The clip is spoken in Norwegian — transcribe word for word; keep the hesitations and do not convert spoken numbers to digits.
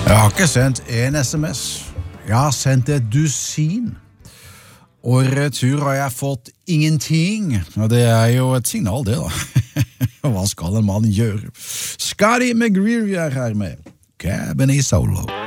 Jeg har ikke sendt en sms. Jeg har sendt et dusin. Og retur har jeg fått ingenting. Og det er jo et signal, det da. Hva skal en mann gjøre? Scotty McGreery er her med Cabernet Solo.